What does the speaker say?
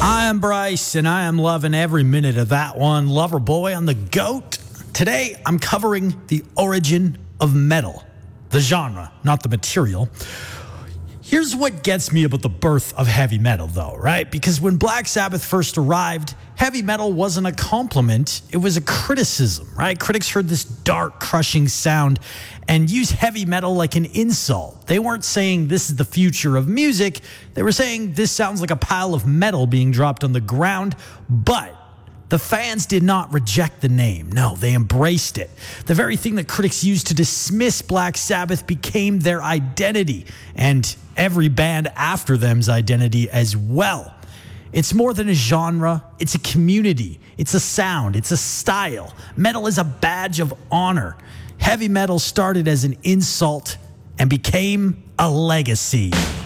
I am Bryce, and I am loving every minute of that one. Lover boy on the GOAT. Today, I'm covering the origin of metal. The genre, not the material. Here's what gets me about the birth of heavy metal, though, right? Because when Black Sabbath first arrived, heavy metal wasn't a compliment, it was a criticism, right? Critics heard this dark, crushing sound and used heavy metal like an insult. They weren't saying this is the future of music. They were saying this sounds like a pile of metal being dropped on the ground, but the fans did not reject the name. No, they embraced it. The very thing that critics used to dismiss Black Sabbath became their identity, and every band after them's identity as well. It's more than a genre, it's a community, it's a sound, it's a style. Metal is a badge of honor. Heavy metal started as an insult and became a legacy.